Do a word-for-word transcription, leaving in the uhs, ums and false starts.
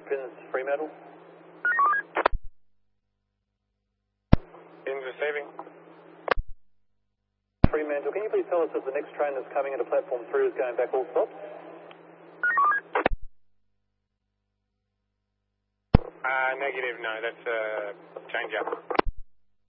Prince Fremantle. Pins receiving. Fremantle, can you please tell us if the next train that's coming into platform three is going back all stops? Uh, negative, no, that's a change up.